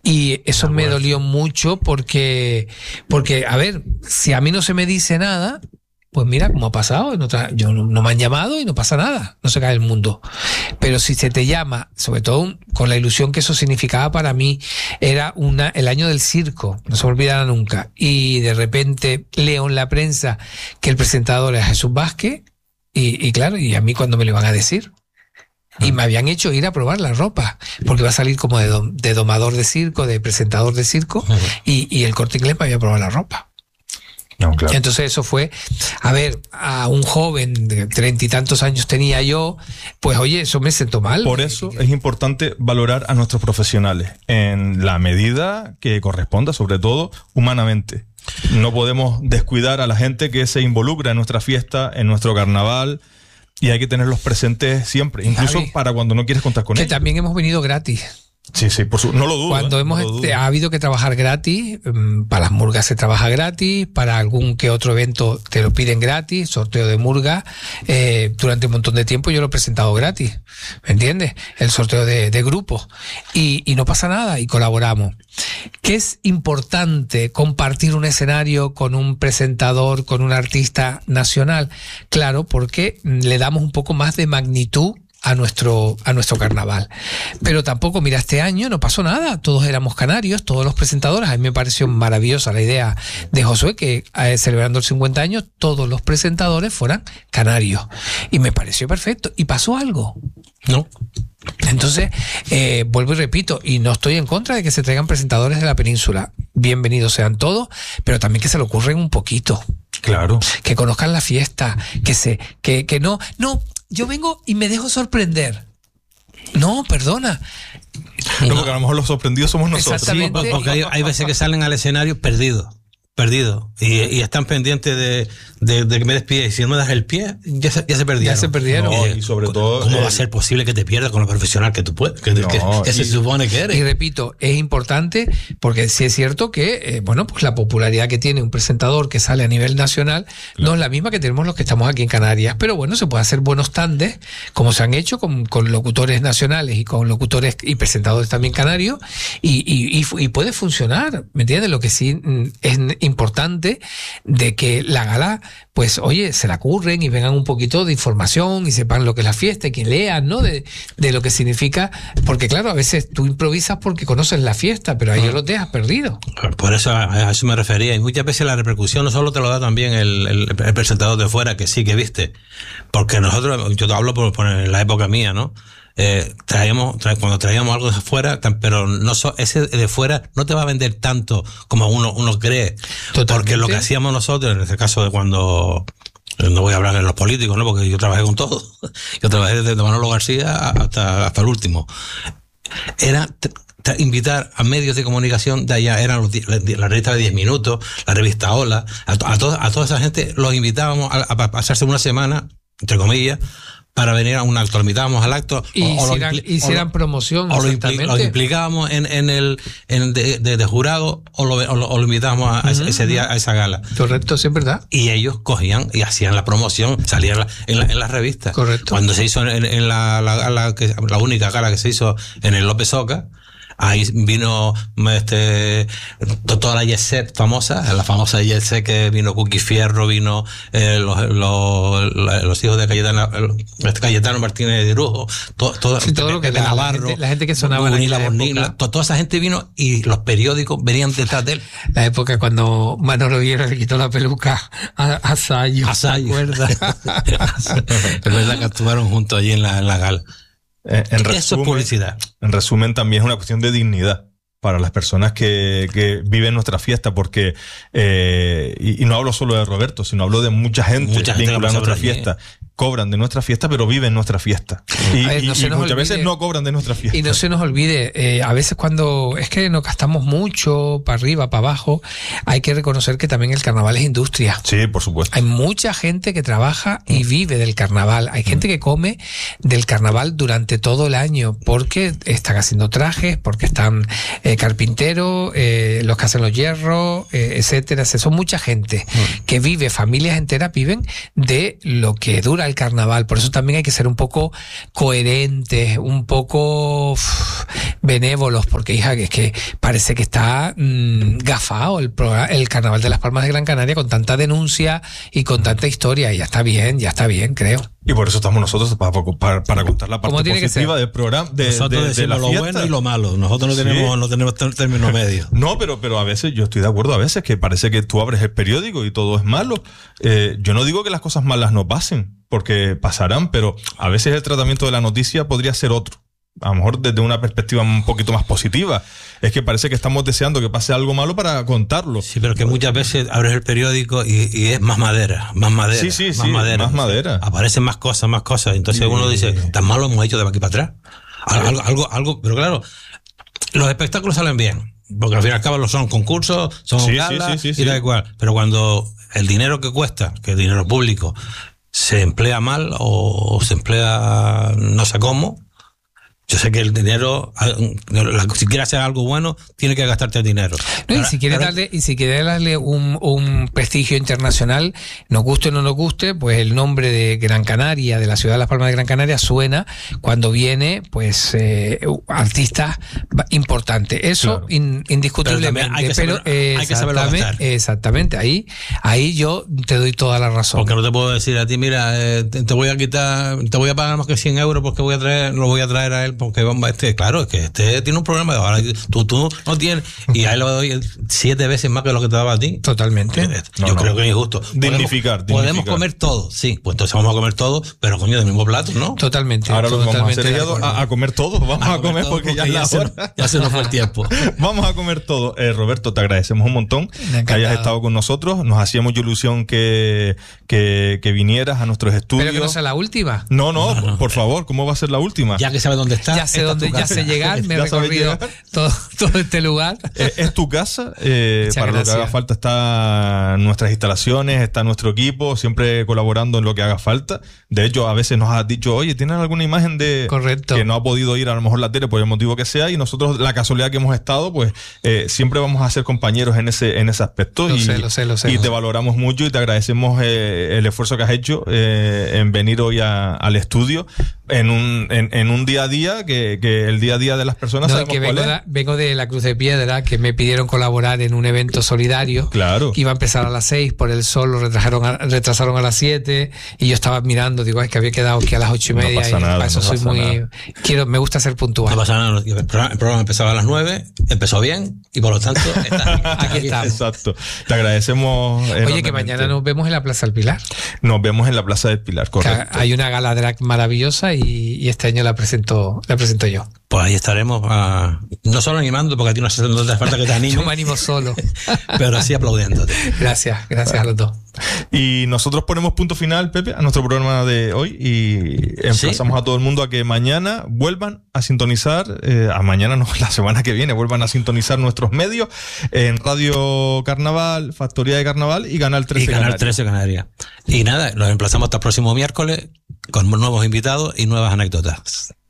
Y eso me dolió mucho porque, a ver, si a mí no se me dice nada, pues mira cómo ha pasado. No me han llamado y no pasa nada, no se cae el mundo. Pero si se te llama, sobre todo con la ilusión que eso significaba para mí, era el año del circo, no se me olvidará nunca. Y de repente leo en la prensa que el presentador es Jesús Vázquez, y claro, ¿y a mí cuándo me lo iban a decir? Y me habían hecho ir a probar la ropa, porque iba a salir como de domador de circo, de presentador de circo, y el Corte Inglés me había probado la ropa. No, claro. Entonces eso fue, a ver, a un joven de 30 y tantos años tenía yo, pues oye, eso me sentó mal. Por eso es importante valorar a nuestros profesionales en la medida que corresponda, sobre todo humanamente. No podemos descuidar a la gente que se involucra en nuestra fiesta, en nuestro carnaval, y hay que tenerlos presentes siempre, incluso Javi, para cuando no quieres contar con ellos. Que también hemos venido gratis. Sí, no lo dudo. Cuando ha habido que trabajar gratis, para las murgas se trabaja gratis, para algún que otro evento te lo piden gratis, sorteo de murga, durante un montón de tiempo yo lo he presentado gratis, ¿me entiendes? El sorteo de grupos, y no pasa nada, y colaboramos. Que es importante compartir un escenario con un presentador, con un artista nacional, claro, porque le damos un poco más de magnitud a nuestro carnaval. Pero tampoco, mira, este año no pasó nada, todos éramos canarios, todos los presentadores. A mí me pareció maravillosa la idea de Josué, que celebrando el 50 años todos los presentadores fueran canarios, y me pareció perfecto. ¿Y pasó algo? No. Entonces, vuelvo y repito, y no estoy en contra de que se traigan presentadores de la península, bienvenidos sean todos, pero también que se le ocurren un poquito. Claro. Que conozcan la fiesta, que no, yo vengo y me dejo sorprender. No, perdona. No, porque a lo mejor los sorprendidos somos nosotros. Exactamente. Sí, porque hay veces que salen al escenario perdidos. Y están pendientes de que me despide, y si no me das el pie, ya se perdieron. Ya se perdieron. No, y sobre todo, ¿cómo va a ser posible que te pierdas con lo profesional que tú puedes? Que se supone que eres. Y repito, es importante, porque sí es cierto que, pues la popularidad que tiene un presentador que sale a nivel nacional, no es la misma que tenemos los que estamos aquí en Canarias. Pero bueno, se puede hacer buenos tandes, como se han hecho con locutores nacionales y con locutores y presentadores también canarios, y puede funcionar, ¿me entiendes? Lo que sí es importante de que la gala, pues oye, se la curren y vengan un poquito de información y sepan lo que es la fiesta, y que lean, ¿no? De lo que significa, porque claro, a veces tú improvisas porque conoces la fiesta, pero a ellos los dejas perdidos. Por eso a eso me refería, y muchas veces la repercusión no solo te lo da también el presentador de fuera, que sí que viste, porque nosotros, yo te hablo por la época mía, ¿no? Cuando traíamos algo de fuera, pero ese de fuera no te va a vender tanto como uno cree. Totalmente. Porque lo que hacíamos nosotros, en este caso de cuando, no voy a hablar de los políticos, ¿no? Porque yo trabajé con todo. Yo trabajé desde Manolo García hasta el último. Era invitar a medios de comunicación de allá, eran la revista de 10 minutos, la revista Hola, a toda esa gente los invitábamos a pasarse una semana, entre comillas, para venir a un acto, lo invitábamos al acto, hicieran promoción, o lo implicábamos de jurado, o lo invitábamos a ese día a esa gala. Correcto, sí, es verdad. Y ellos cogían y hacían la promoción, salían en las revistas. Correcto. Cuando se hizo en la única gala que se hizo en el López Oca, ahí vino toda la jet set famosa, la famosa jet set, que vino Cookie Fierro, vino los hijos de Cayetano Martínez de Irujo, todo lo que de Navarro, la gente que sonaba en la época. Toda esa gente vino, y los periódicos venían detrás de él. La época cuando Manolo Vieira le quitó la peluca a Sayo. ¿Te acuerdas? Es verdad que actuaron juntos allí en la gala. Eso es publicidad. En resumen, también es una cuestión de dignidad para las personas que viven nuestra fiesta, porque y no hablo solo de Roberto, sino hablo de mucha gente vinculada a nuestra fiesta. Cobran de nuestra fiesta, pero viven nuestra fiesta. Y muchas veces no cobran de nuestra fiesta. Y no se nos olvide, a veces cuando es que nos gastamos mucho para arriba, para abajo, hay que reconocer que también el carnaval es industria. Sí, por supuesto. Hay mucha gente que trabaja y vive del carnaval. Hay gente que come del carnaval durante todo el año, porque están haciendo trajes, porque están carpinteros, los que hacen los hierros, etcétera. Son mucha gente que vive, familias enteras viven de lo que dura el carnaval. Por eso también hay que ser un poco coherentes, un poco benévolos, porque hija, que es que parece que está gafado el Carnaval de las Palmas de Gran Canaria con tanta denuncia y con tanta historia, y ya está bien, creo. Y por eso estamos nosotros para contar la parte positiva del programa, nosotros decimos lo bueno y lo malo. Nosotros no tenemos término medio. No, pero a veces yo estoy de acuerdo, a veces que parece que tú abres el periódico y todo es malo. Yo no digo que las cosas malas no pasen, porque pasarán, pero a veces el tratamiento de la noticia podría ser otro. A lo mejor desde una perspectiva un poquito más positiva. Es que parece que estamos deseando que pase algo malo para contarlo. Sí, pero que muchas veces abres el periódico y es más madera. Sí, más madera. Aparecen más cosas. Entonces uno dice, tan malo hemos hecho de aquí para atrás. Algo, pero claro, los espectáculos salen bien, porque al fin y al cabo son concursos, son galas y da igual. Pero cuando el dinero que cuesta, que es dinero público, se emplea mal o se emplea no sé cómo, yo sé que el dinero, si quieres hacer algo bueno, tiene que gastarte el dinero. No, y si quieres darle un prestigio internacional, nos guste o no nos guste, pues el nombre de Gran Canaria, de la ciudad de Las Palmas de Gran Canaria, suena cuando viene, pues, artistas importantes. Eso, claro. Indiscutiblemente. Pero hay que saberlo gastar. Exactamente. Ahí yo te doy toda la razón. Porque no te puedo decir a ti, mira, te voy a pagar más que 100 euros porque lo voy a traer a él. Porque claro, es que tiene un problema de ahora, tú no tienes, y a él le doy 7 veces más que lo que te daba a ti. Totalmente. Yo creo que es injusto. Dignificar. Podemos comer todo, sí, pues entonces vamos a comer todo, pero coño, del mismo plato, ¿no? Totalmente. Ahora lo que vamos a hacer es a comer todo, vamos a comer porque ya es la hora. Ya se nos fue el tiempo. Vamos a comer todo. Roberto, te agradecemos un montón que hayas estado con nosotros. Nos hacía mucha ilusión que vinieras a nuestros estudios. Pero que no sea la última. No, por favor, ¿cómo va a ser la última? Ya que sabe dónde está. Ya sé dónde, ya sé llegar, me he recorrido todo este lugar. Es tu casa, para lo que haga falta están nuestras instalaciones, está nuestro equipo, siempre colaborando en lo que haga falta. De hecho, a veces nos has dicho, oye, ¿tienes alguna imagen de Correcto. Que no ha podido ir a lo mejor la tele por el motivo que sea? Y nosotros, la casualidad que hemos estado, pues siempre vamos a ser compañeros en ese aspecto. Lo sé. Y te valoramos mucho y te agradecemos el esfuerzo que has hecho en venir hoy al estudio en un día a día que el día a día de las personas sabemos que vengo de la Cruz de Piedra, que me pidieron colaborar en un evento solidario. Claro. Que iba a empezar a las 6, por el sol lo retrasaron a las 7, y yo estaba mirando, digo, es que había quedado aquí a las 8:30. No pasa nada, para eso soy me gusta ser puntual. No pasa nada, el programa empezaba a las 9, empezó bien, y por lo tanto aquí estamos. Exacto. Te agradecemos. Oye, que mañana nos vemos en la Plaza del Pilar. Nos vemos en la Plaza del Pilar, correcto. Hay una gala drag maravillosa y este año la presento yo. Pues ahí estaremos, no solo animando, porque a ti no te falta que te anime. Yo me animo solo. Pero sí aplaudiéndote. Gracias a los dos. Y nosotros ponemos punto final, Pepe, a nuestro programa de hoy y emplazamos a todo el mundo a que mañana vuelvan a sintonizar, la semana que viene, vuelvan a sintonizar nuestros medios en Radio Carnaval, Factoría de Carnaval y Canal 13 Canarias. Canal 13 Canarias. Y nada, los emplazamos hasta el próximo miércoles con nuevos invitados y nuevas anécdotas.